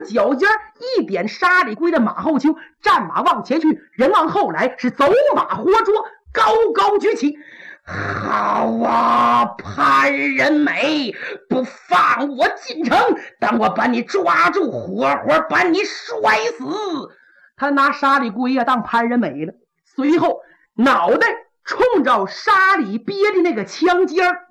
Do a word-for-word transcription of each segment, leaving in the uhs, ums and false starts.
脚尖一点沙里龟的马后丘，战马往前去，人往后来，是走马活捉，高高举起。好啊，潘仁美，不放我进城，等我把你抓住，活活把你摔死。他拿沙里龟呀、啊、当潘仁美了，随后脑袋冲着沙里憋的那个枪尖儿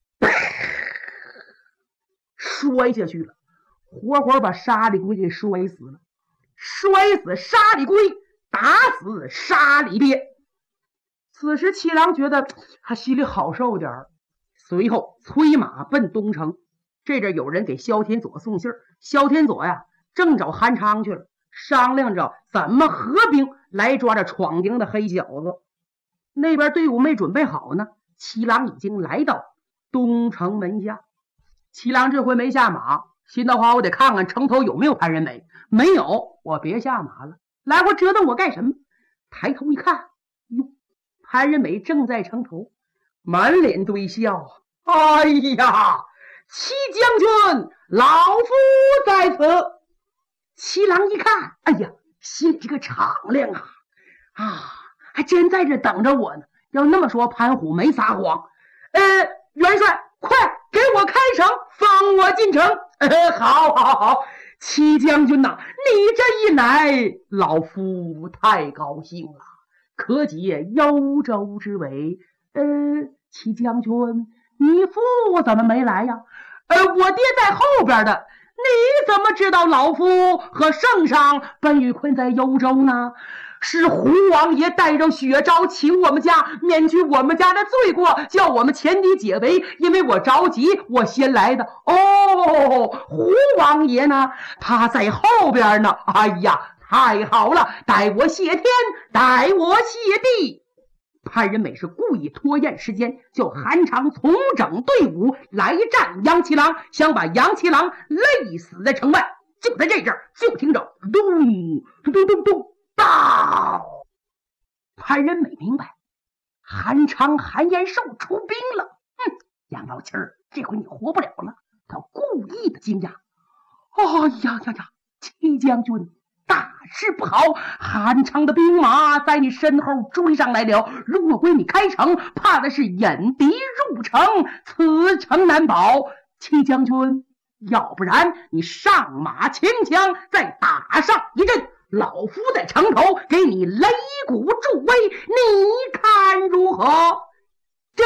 摔下去了，活活把沙里龟给摔死了。摔死沙里龟，打死沙里鳖。此时七郎觉得他心里好受点儿，随后催马奔东城。这阵有人给萧天佐送信儿，萧天佐呀正找韩昌去了，商量着怎么合兵来抓着闯营的黑小子。那边队伍没准备好呢，七郎已经来到东城门下。七郎这回没下马，心的话我得看看城头有没有潘仁美，没有我别下马了，来回折腾我干什么？抬头一看，哟，潘仁美正在城头，满脸堆笑。哎呀，七将军，老夫在此。七郎一看，哎呀，心里这个敞亮啊啊，还真在这等着我呢。要那么说，潘虎没撒谎。呃，元帅，快给我开城，放我进城。呃，好好好，七将军呐、啊，你这一来，老夫太高兴了。可解幽州之围。呃，七将军，你父怎么没来呀？呃，我爹在后边的。你怎么知道老夫和圣上本与困在幽州呢？是胡王爷带着血诏请我们家免去我们家的罪过，叫我们前敌解围，因为我着急，我先来的。哦，胡王爷呢？他在后边呢。哎呀，太好了，待我谢天，待我谢地。潘仁美是故意拖延时间，叫韩昌重整队伍来战杨七郎，想把杨七郎累死在城外。就在这阵儿，就听着咚咚咚咚咚到。潘仁美明白，韩昌、韩延寿出兵了。哼，杨老七儿，这回你活不了了。他故意的惊讶。哎呀呀呀，七将军，大事不好！韩昌的兵马在你身后追上来了，如果归你开城，怕的是引敌入城，此城难保。七将军，要不然你上马牵枪，再打上一阵，老夫在城头给你擂鼓助威，你看如何？这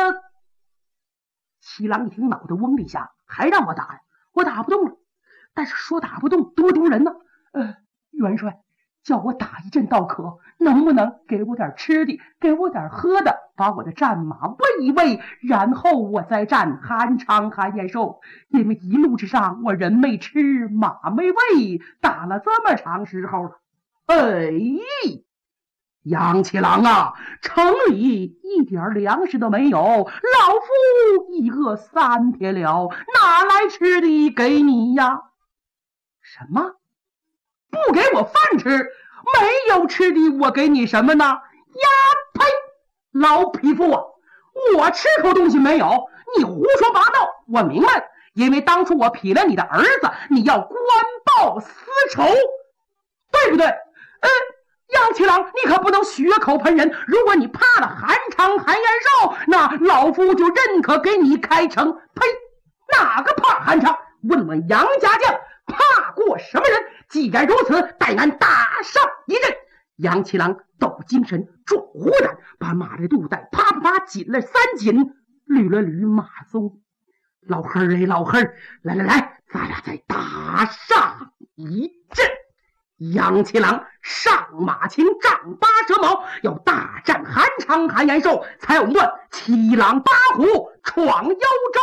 七郎一听，脑袋嗡的一下，还让我打呀？我打不动了。但是说打不动多丢人呢。呃元帅，叫我打一阵倒可，能不能给我点吃的，给我点喝的，把我的战马喂一喂，然后我再战韩昌、韩延寿。因为一路之上我人没吃，马没喂，打了这么长时候了。哎，杨七郎啊，城里一点粮食都没有，老夫一饿三天了，哪来吃的给你呀？什么？不给我饭吃？没有吃的我给你什么呢？呀呸！老匹夫啊，我吃口东西没有？你胡说八道！我明白了，因为当初我劈了你的儿子，你要官报私仇，对不对？呃杨七郎，你可不能血口喷人。如果你怕了韩昌、韩延寿，那老夫就认可给你开城。呸！哪个怕韩昌？问问杨家将，怕过什么人？既然如此，待俺打上一阵。杨七郎抖精神，壮虎胆，把马的肚带啪啪啪紧了三紧，捋了捋马鬃。老黑儿哎，老黑儿，来来来，咱俩再打上一阵。杨七郎上马前丈八蛇矛，要大战韩昌、韩延寿，才有一段七郎八虎闯幽州。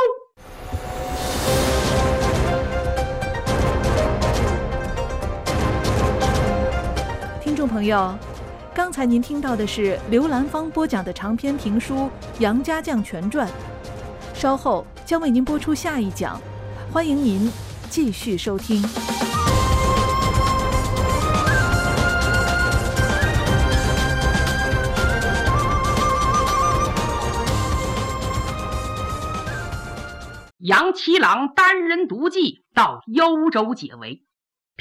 听众朋友，刚才您听到的是刘兰芳播讲的长篇评书《杨家将全传》，稍后将为您播出下一讲，欢迎您继续收听。 杨七郎单人独骑到幽州解围，